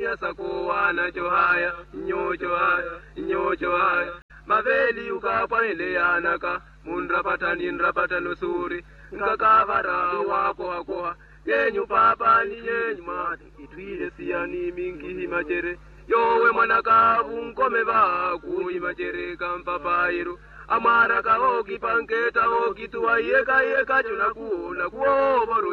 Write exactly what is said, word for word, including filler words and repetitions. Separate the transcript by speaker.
Speaker 1: ya sakuwa na johaya nyocho haya nyocho haya maveli ukapa ile yanaka mundrapata nindrapata nusuri ngakavara wako wako yenyu papa ni yenyu mati itwile siyani mingi himachere yowe mwanakavu nkome vaku himachere kampapairu amara kaoki panketa oki tuwa yeka yeka chuna kuona kuoboru